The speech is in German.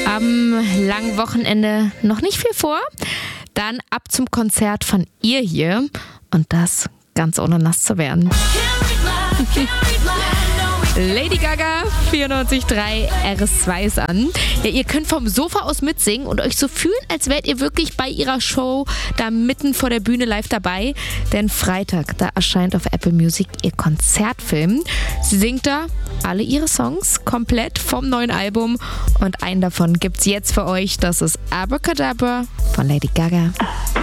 Am langen Wochenende noch nicht viel vor. Dann ab zum Konzert von ihr hier. Und das ganz ohne nass zu werden. Lady Gaga, 94.3 RS2 ist an. Ja, ihr könnt vom Sofa aus mitsingen und euch so fühlen, als wärt ihr wirklich bei ihrer Show da mitten vor der Bühne live dabei. Denn Freitag, da erscheint auf Apple Music ihr Konzertfilm. Sie singt da alle ihre Songs komplett vom neuen Album. Und einen davon gibt's jetzt für euch. Das ist Abracadabra von Lady Gaga.